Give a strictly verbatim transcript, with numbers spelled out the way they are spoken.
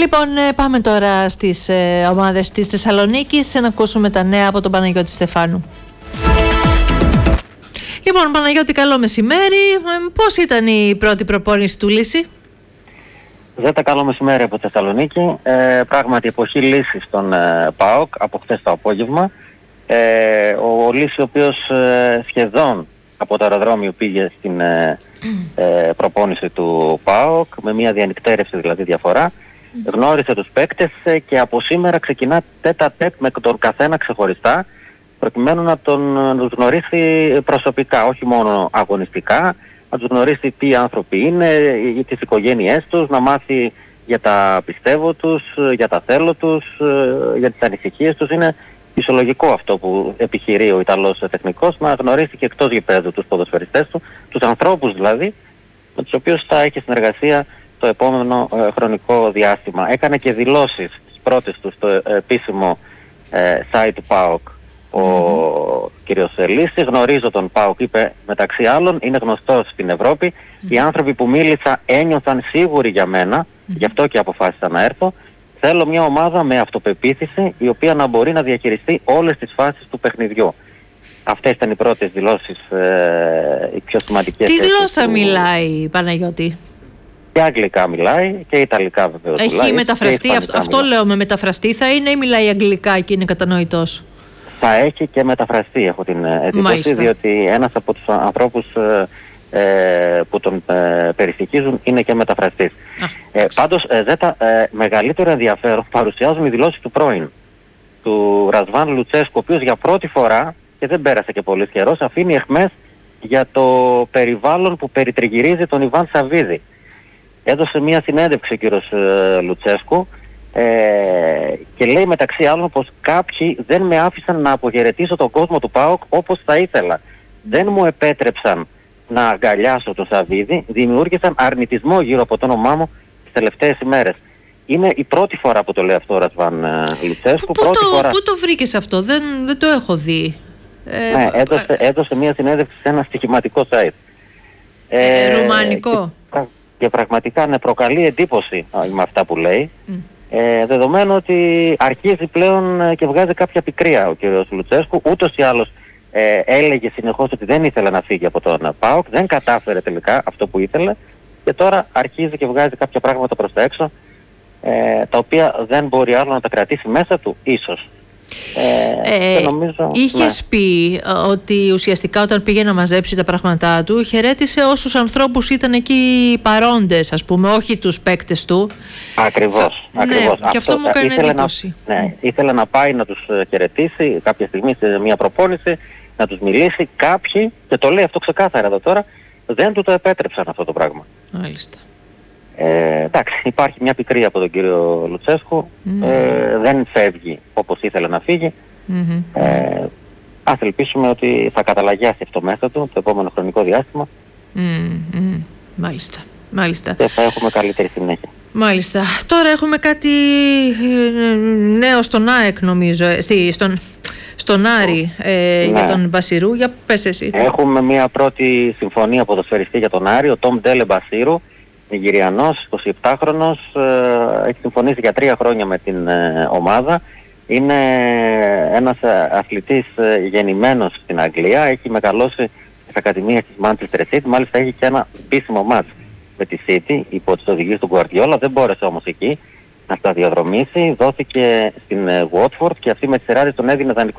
Λοιπόν, πάμε τώρα στις ε, ομάδες της Θεσσαλονίκης να ακούσουμε τα νέα από τον Παναγιώτη Στεφάνου. Λοιπόν, Παναγιώτη, καλό μεσημέρι. Πώς ήταν η πρώτη προπόνηση του Λύση? Ζέτα, καλό μεσημέρι από Θεσσαλονίκη. Ε, πράγματι, εποχή Λύσης στον ε, ΠΑΟΚ από χθες το απόγευμα. Ε, ο, ο Λύση, ο οποίος ε, σχεδόν από το αεροδρόμιο πήγε στην ε, ε, προπόνηση του ΠΑΟΚ, με μια διανυκτέρευση δηλαδή διαφορά, mm. γνώρισε τους παίκτες ε, και από σήμερα ξεκινά τέτα τέτ με τον καθένα ξεχωριστά, προκειμένου να τον να τους γνωρίσει προσωπικά, όχι μόνο αγωνιστικά, να τους γνωρίσει τι άνθρωποι είναι, για τις οικογένειές τους, να μάθει για τα πιστεύω τους, για τα θέλω τους, για τις ανησυχίες τους. Είναι φυσιολογικό αυτό που επιχειρεί ο Ιταλός τεχνικός, να γνωρίσει και εκτός γηπέδου τους ποδοσφαιριστές του, τους ανθρώπους δηλαδή, με τους οποίους θα έχει συνεργασία το επόμενο ε, χρονικό διάστημα. Έκανε και δηλώσεις τις πρώτες του στο ε, επίσημο ε, site του ΠΑΟΚ ο mm-hmm. κύριος Λύσης. Γνωρίζω τον ΠΑΟΚ, είπε μεταξύ άλλων, είναι γνωστός στην Ευρώπη. Mm-hmm. Οι άνθρωποι που μίλησα ένιωθαν σίγουροι για μένα, mm-hmm. γι' αυτό και αποφάσισα να έρθω. Θέλω μια ομάδα με αυτοπεποίθηση, η οποία να μπορεί να διαχειριστεί όλες τις φάσεις του παιχνιδιού. Αυτές ήταν οι πρώτες δηλώσεις, ε, οι πιο σημαντικές. Τι γλώσσα του... μιλάει, Παναγιώτη? Και αγγλικά μιλάει και ιταλικά βεβαίως. Έχει μιλάει, μεταφραστεί, αυτό, αυτό λέω με μεταφραστεί θα είναι, ή μιλάει αγγλικά και είναι κατανοητός? Θα έχει και μεταφραστεί, έχω την εντύπωση, διότι ένας από τους ανθρώπους ε, που τον ε, περιστοιχίζουν είναι και μεταφραστής. Ε, πάντως, ε, Ζέτα, ε, μεγαλύτερο ενδιαφέρον παρουσιάζουν οι δηλώσεις του πρώην, του Ρασβάν Λουτσέσκου, ο οποίος για πρώτη φορά, και δεν πέρασε και πολύ καιρός, αφήνει εχμές για το περιβάλλον που περιτριγυρίζει τον Ιβάν Σαββίδη. Έδωσε μια συνέντευξη ο κύριος ε, Λουτσέσκου, Ε, και λέει μεταξύ άλλων πως κάποιοι δεν με άφησαν να αποχαιρετήσω τον κόσμο του ΠΑΟΚ όπως θα ήθελα. Δεν μου επέτρεψαν να αγκαλιάσω τον Σαββίδη, δημιούργησαν αρνητισμό γύρω από το όνομά μου τις τελευταίες ημέρες. Είναι η πρώτη φορά που το λέει αυτό ο Ρασβάν Λουτσέσκου. Πού το, φορά... το βρήκες αυτό? Δεν, δεν το έχω δει. Ε, ναι, έδωσε, έδωσε μια συνέντευξη σε ένα στοιχηματικό site. Ε, ε, ρουμανικό. Και, και πραγματικά ναι, προκαλεί εντύπωση με αυτά που λέει. Mm. Ε, δεδομένου ότι αρχίζει πλέον και βγάζει κάποια πικρία ο κ. Λουτσέσκου. Ούτως ή άλλως ε, έλεγε συνεχώς ότι δεν ήθελε να φύγει από τον ΠΑΟΚ, δεν κατάφερε τελικά αυτό που ήθελε και τώρα αρχίζει και βγάζει κάποια πράγματα προς τα έξω, ε, τα οποία δεν μπορεί άλλο να τα κρατήσει μέσα του, ίσως. Ε, ε, νομίζω, είχες ναι. πει ότι ουσιαστικά όταν πήγε να μαζέψει τα πράγματά του χαιρέτησε όσους ανθρώπους ήταν εκεί παρόντες, ας πούμε, όχι τους παίκτες του. Ακριβώς, Θα... ακριβώς. Ναι, και αυτό, αυτό μου κάνει εντύπωση. Να, ναι, ήθελε να πάει να τους χαιρετήσει κάποια στιγμή σε μια προπόνηση, να τους μιλήσει. Κάποιοι, και το λέει αυτό ξεκάθαρα εδώ τώρα, δεν του το επέτρεψαν αυτό το πράγμα. Μάλιστα. Ε, εντάξει, υπάρχει μια πικρία από τον κύριο Λουτσέσκου, mm. ε, δεν φεύγει όπως ήθελε να φύγει. Mm-hmm. Ε, ας ελπίσουμε ότι θα καταλαγιάσει αυτό μέσα του το επόμενο χρονικό διάστημα. Mm-hmm. Μάλιστα. Μάλιστα. Και θα έχουμε καλύτερη συνέχεια. Μάλιστα. Τώρα έχουμε κάτι νέο στον ΑΕΚ, νομίζω, στη, στον, στον Άρη, ε, ναι. για τον Μπασιρού. Για πες εσύ. Έχουμε μια πρώτη συμφωνία ποδοσφαιριστή για τον Άρη, ο Τόμ Ντέλε Μπασίρου. Νιγηριανός, εικοσιεπτάχρονος, ε, έχει συμφωνήσει για τρία χρόνια με την ε, ομάδα. Είναι ένας αθλητής ε, γεννημένος στην Αγγλία, έχει μεγαλώσει στις ακαδημίες της Manchester City, μάλιστα έχει και ένα επίσημο μάτς με τη City υπό τις οδηγίες του Guardiola, δεν μπόρεσε όμως εκεί να σταδιοδρομήσει, δόθηκε στην ε, Watford και αυτή με τη σειρά της τον έδινε δανεικό